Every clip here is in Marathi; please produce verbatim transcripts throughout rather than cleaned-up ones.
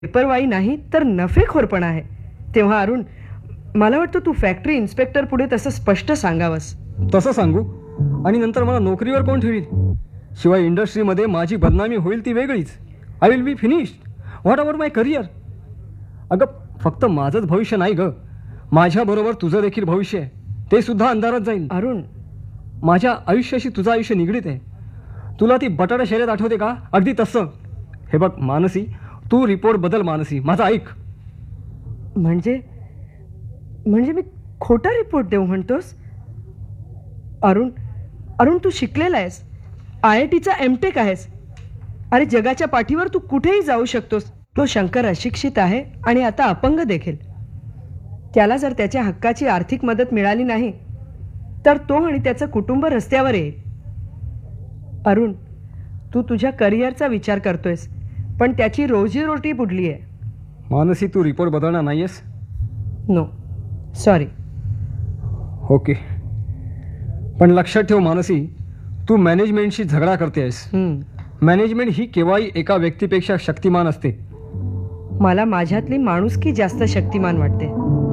पेपरवाई नाही तर नफेखोरपणा आहे. तेव्हा अरुण, मला वाटतं तू फॅक्टरी इन्स्पेक्टर पुढे तसं स्पष्ट सांगावंस. तसं सांगू आणि नंतर मला नोकरीवर कोण ठेवील? शिवाय इंडस्ट्रीमध्ये माझी बदनामी होईल ती वेगळीच. I will be finished. What about my career? अगं, फक्त माझंच भविष्य नाही ग, माझ्याबरोबर तुझं देखील भविष्य आहे, ते सुद्धा अंधारात जाईल. अरुण, माझ्या आयुष्याशी तुझं आयुष्य निगडीत आहे. तुला ती बटाटा शर्यत आठवते का? अगदी तसं. हे बघ मानसी, तू रिपोर्ट बदल. मानसी, माझा ऐक. म्हणजे म्हणजे मी खोटा रिपोर्ट देऊ म्हणतोस? अरुण अरुण तू शिकलेला आहेस, आय आय टीचा एम टेक आहेस. अरे, जगाच्या पाठीवर तू कुठेही जाऊ शकतोस. तो शंकर अशिक्षित आहे आणि आता अपंग देखील. त्याला जर त्याच्या हक्काची आर्थिक मदत मिळाली नाही तर तो आणि त्याचं कुटुंब रस्त्यावर येईल. अरुण, तू तुझ्या करिअरचा विचार करतोयस, पण त्याची रोजीरोटी बुडली आहे. मानसी, तू रिपोर्ट बदलणार नाहीयेस? No, sorry. ओके, पण लक्षात ठेव मानसी, तू मॅनेजमेंटशी झगडा करतेस. मॅनेजमेंट ही केव्हाही एका व्यक्तीपेक्षा शक्तिमान असते. मला माझ्यातली माणुसकी जास्त शक्तिमान वाटते.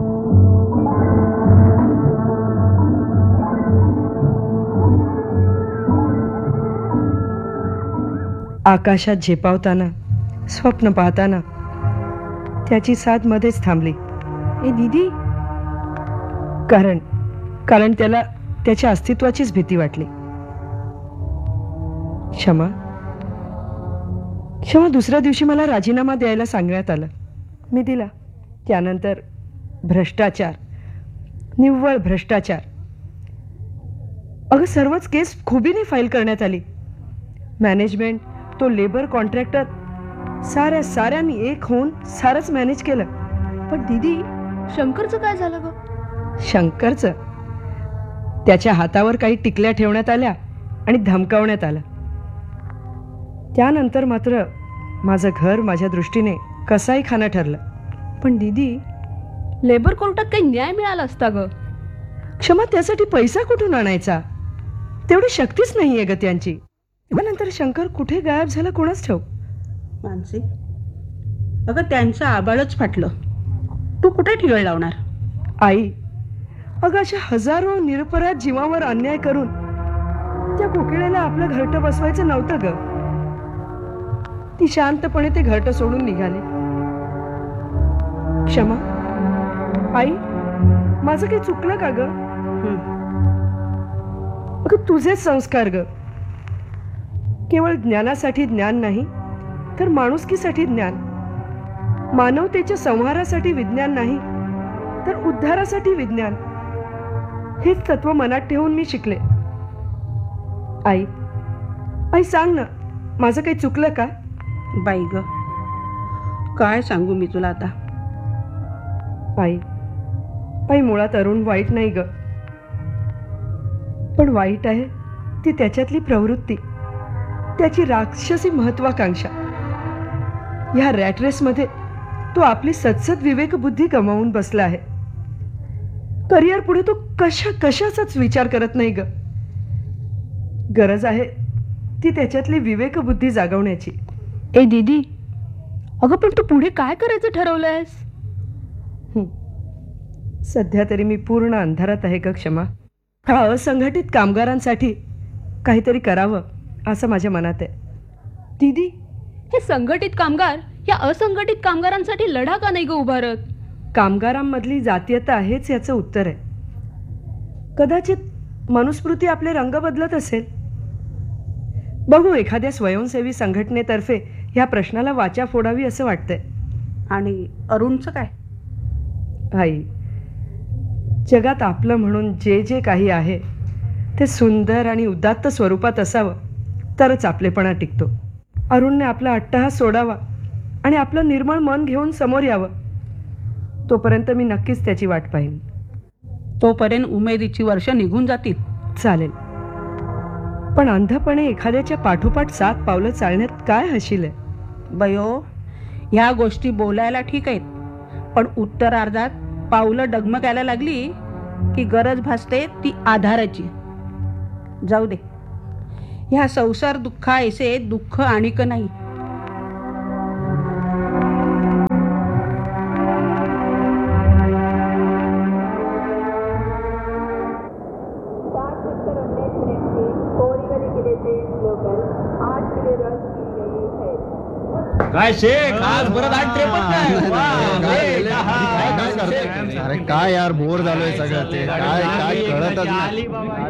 आकाशात झेपावताना, स्वप्न पाहताना त्याची साथ मध्येच थांबली. ए दीदी, कारण कारण त्याला त्याच्या अस्तित्वाचीच भीती वाटली. क्षमा क्षमा दुसऱ्या दिवशी मला राजीनामा द्यायला सांगण्यात आलं. मी दिला. त्यानंतर भ्रष्टाचार, निव्वळ भ्रष्टाचार. अगं, सर्वच केस खुबीने फाईल करण्यात आली. मॅनेजमेंट, तो लेबर कॉन्ट्रॅक्टर, साऱ्या साऱ्यांनी एक होऊन सारंच मॅनेज केलं. पण दीदी, शंकरचं काय झालं ग? शंकरचं? त्याच्या हातावर काही टिकल्या ठेवण्यात आल्या आणि धमकावण्यात आलं. त्यानंतर मात्र माझं घर माझ्या दृष्टीने कसाही खाना ठरलं. पण दीदी, लेबर कोर्टात काही न्याय मिळाला असता ग. क्षमा, त्यासाठी पैसा कुठून आणायचा? तेवढी शक्तीच नाहीये ग त्यांची. त्यानंतर शंकर कुठे गायब झाला कोणाच ठाऊक. मानसी, अगं त्यांचं आबाळच फाटलं. तू कुठे ठिगळ लावणार? आई, अगं अशा हजारो निरपराध जीवावर अन्याय करून त्या कोकिळेला आपलं घरटं बसवायचं नव्हतं ग. ती शांतपणे ते घरटं सोडून निघाली. क्षमा, आई, माझं काही चुकलं का ग? अगं, तुझेच संस्कार ग. केवळ ज्ञानासाठी ज्ञान नाही, तर माणुसकीसाठी ज्ञान, मानवतेच्या संहारासाठी विज्ञान नाही, तर उद्धारासाठी विज्ञान, हेच तत्व मनात ठेवून मी शिकले. आई आई सांग ना, माझं काही चुकलं का? बाई ग, काय सांगू मी तुला आता. आई आई मुळात अरुण वाईट नाही ग, पण वाईट आहे ती त्याच्यातली प्रवृत्ती, त्याची राक्षसी महत्वाकांक्षा. ह्या रॅट रेसमध्ये तो आपली सदसद विवेकबुद्धी गमावून बसला आहे. करिअर पुढे तो कशा कशाचाच विचार करत नाही ग. गरज आहे ती त्याच्यातली विवेकबुद्धी जागवण्याची. ए दीदी, अगं पण तू पुढे काय करायचं ठरवलंयस? सध्या तरी मी पूर्ण अंधारात आहे ग क्षमा. हा असंघटित कामगारांसाठी काहीतरी करावं असं माझ्या मनात आहे. दीदी, हे संघटित कामगार या असंघटित कामगारांसाठी लढा का नाही ग उभारत? कामगारांमधली जातीयता आहेच याचं उत्तर आहे. कदाचित मनुस्मृती आपले रंग बदलत असेल. बघू, एखाद्या स्वयंसेवी संघटनेतर्फे ह्या प्रश्नाला वाचा फोडावी असं वाटतंय. आणि अरुणचं काय? आई, जगात आपलं म्हणून जे जे काही आहे ते सुंदर आणि उदात्त स्वरूपात असावं तरच आपलेपणा टिकतो. अरुणने आपला अट्टहास सोडावा आणि आपलं निर्मळ मन घेऊन समोर यावं. तोपर्यंत मी नक्कीच त्याची वाट पाहीन. तोपर्यंत उमेदीची वर्ष निघून जातील. चालेल, पण अंधपणे एखाद्याच्या पाठोपाठ सात पावलं चालण्यात काय हशील आहे? बयो, ह्या गोष्टी बोलायला ठीक आहेत, पण उत्तरार्धात पावलं डगमगायला लागली की गरज भासते ती आधाराची. जाऊ दे, ह्या संसार दुःखा ऐसे दुःख आणिक नाही. काय शेख आज परत आठ त्रेपन्न काय? वा, हे, हा, काय काय करताय? अरे काय यार बोर झालोय सगळं ते काय काय कळतच नाही.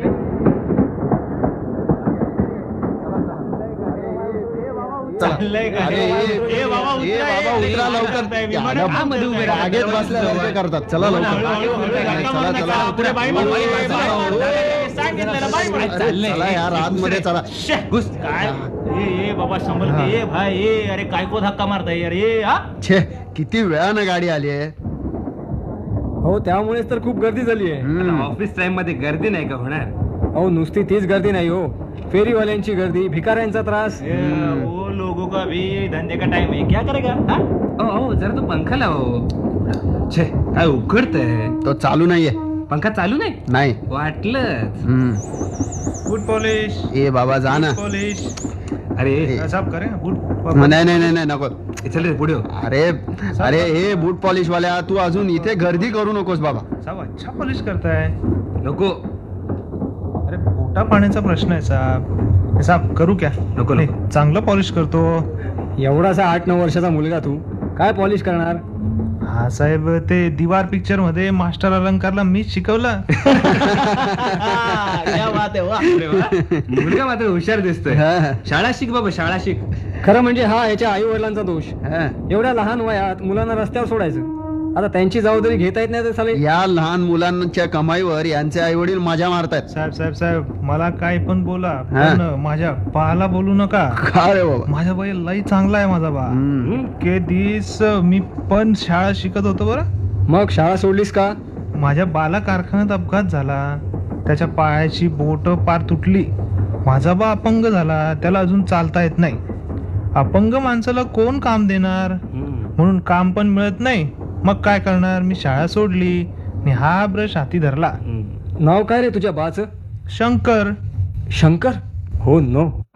चला. चाललंय काय? अरे, ए, बाबा, ए, उतरा, बाबा, ए, उतरा ए, लवकर. करताय, या, विमानात या, मध्ये उभे राहा. बागेत बसल्यासारखं करतात. चला लवकर. हळू, हळू, हळू, धक्का मारू चला, नका. चला. पुढे बाई मारू, अरे, बाई चला, मारू. हो. अरे, सांगितलं ना, बाई मारू. अरे, चाललंय. चला यार, आतमध्ये चला. शे, घुस. काय ए, ए, बाबा संभल के ए भाई ए अरे काय को धक्का मारताय यार ए हा छे किती वेळानं गाडी आली आहे. हो त्यामुळेच तर खूप गर्दी झाली आहे. हम्म. ऑफिस टाइम मध्ये गर्दी नाही का होणार? अहो नुसती तीच गर्दी नाही हो, फेरीवाल्यांची गर्दी, भिकाऱ्यांचा त्रास. ए, वो लोगों का भी धंधे का टाइम है क्या करेगा हा? ओ जरा तो पंखा लाव. छे काय उकडतंय. तो चालू नाहीये. पंखा चालू नाही नाही. वाटलंच. हम्म. बूट पॉलिश ए बाबा जा ना. पॉलिश अरे ए, साहब करें बूट नाही नाही नाही नाही, नको. चल रे पुढे हो. अरे अरे हे बूट पॉलिश वाल्या तू अजून इथे गर्दी करू नकोस बाबा. साहब अच्छा पॉलिश करताय. नको अरे पोटा पाण्याचा प्रश्न आहे साहब. साहब करू क्या नको, नाही, नको. चांगलं पॉलिश करतो. एवढासा आठ नऊ वर्षाचा मुलगा तू काय पॉलिश करणार? हा साहेब ते दिवार पिक्चर मध्ये मास्टर अलंकारला मीच शिकवलं. क्या बात आहे वा. अरे वा. मुलगा मात्र हुशार दिसतोय. हा. शाळा शिक बाबा शाळा शिक. खरं म्हणजे हा याच्या आई वडिलांचा दोष. हा. एवढ्या लहान वयात मुलांना रस्त्यावर सोडायचं. आता त्यांची जबाबदारी घेता येत नाही तर साले. या लहान मुलांच्या कमाईवर यांचे आई वडील मजा मारतायत. साहेब साहेब साहेब मला काय पण बोला हा. पण माझ्या बाला बोलू नका. का रे बाबा. माझा बाई लई चांगला आहे माझा बा. हम्म. के दिस मी पण शाळा शिकत होतो बरं. मग शाळा सोडलीस का? माझ्या बाला कारखान्यात अपघात झाला. त्याच्या पायाची बोट पार तुटली. माझा बा अपंग झाला, त्याला अजून चालता येत नाही. अपंग माणसाला कोण काम देणार, म्हणून काम पण मिळत नाही. मग काय करणार, मी शाळा सोडली आणि हा ब्रश हाती धरला. नाव काय रे तुझ्या बाचं? शंकर. शंकर? हो नो.